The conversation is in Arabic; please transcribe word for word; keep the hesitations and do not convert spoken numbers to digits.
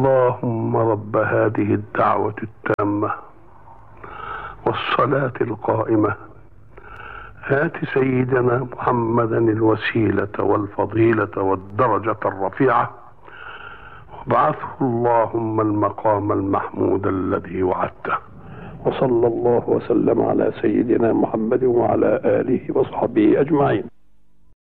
اللهم رب هذه الدعوة التامة والصلاة القائمة آت سيدنا محمدا الوسيلة والفضيلة والدرجة الرفيعة وابعثه اللهم المقام المحمود الذي وعدته. وصلى الله وسلم على سيدنا محمد وعلى آله وصحبه أجمعين.